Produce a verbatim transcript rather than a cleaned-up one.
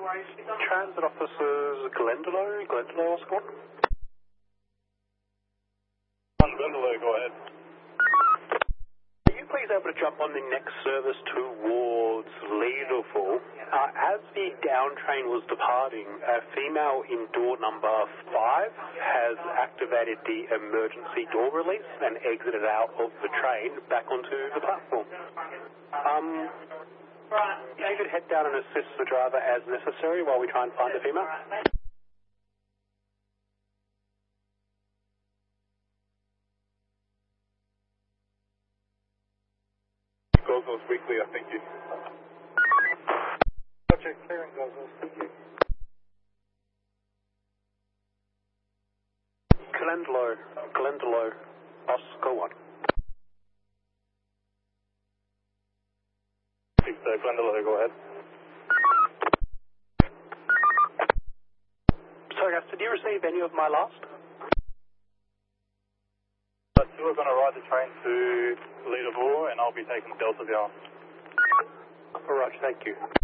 Transit officers Glendalough, Glendalough, Oscar one. Glendalough, go ahead. Are you please able to jump on the next service towards Leederville? Uh, as the down train was departing, a female in door number five has activated the emergency door release and exited out of the train back onto the platform. Um, you could head down and assist the driver as necessary while we try and find the female. Goggles weekly, I thank you. Project clearing goggles, thank you. Glendalough, Glendalough, Oscar one. So Glendalough, go ahead. Sorry guys, did you receive any of my last? But you are going to ride the train to Leederville and I'll be taking Delta down. Alright, thank you.